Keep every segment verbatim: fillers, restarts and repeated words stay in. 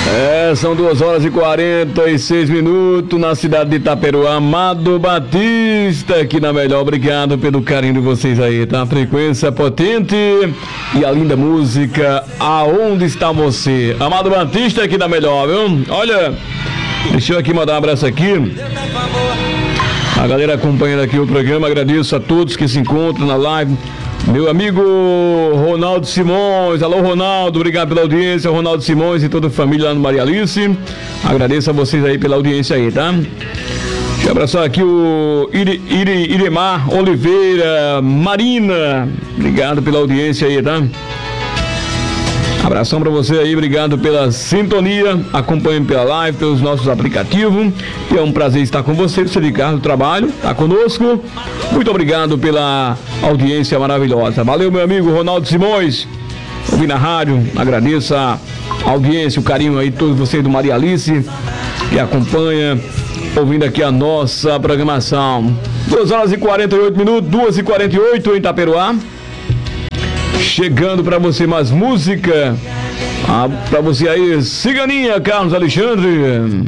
É, são duas horas e quarenta e seis minutos na cidade de Itaperuá. Amado Batista aqui na Melhor. Obrigado pelo carinho de vocês aí, tá? Frequência potente e a linda música Aonde Está Você? Amado Batista aqui na Melhor, viu? Olha, deixa eu aqui mandar um abraço aqui. A galera acompanhando aqui o programa, agradeço a todos que se encontram na live. Meu amigo Ronaldo Simões, alô Ronaldo, obrigado pela audiência, Ronaldo Simões e toda a família lá no Maria Alice. Agradeço a vocês aí pela audiência aí, tá? Deixa eu abraçar aqui o Ire, Ire, Iremar Oliveira Marina, obrigado pela audiência aí, tá? Abração pra você aí, obrigado pela sintonia, acompanhando pela live, pelos nossos aplicativos. E é um prazer estar com você, você de carro do trabalho, tá conosco. Muito obrigado pela audiência maravilhosa. Valeu, meu amigo Ronaldo Simões. Ouvi na rádio, agradeço a audiência, o carinho aí, todos vocês do Maria Alice, que acompanha, ouvindo aqui a nossa programação. duas horas e quarenta e oito minutos, duas e quarenta e oito em Itaperuá. Chegando pra você mais música. Ah, pra você aí, Ciganinha, Carlos Alexandre.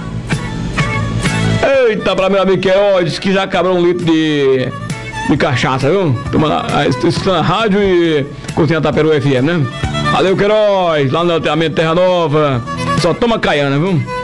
Eita, pra meu amigo Queiroz, que já acabou um litro de, de cachaça, viu? Estou na rádio e curtindo a Itaperuá F M, né? Valeu, Queiroz, lá no loteamento Terra Nova. Só toma caiana, viu?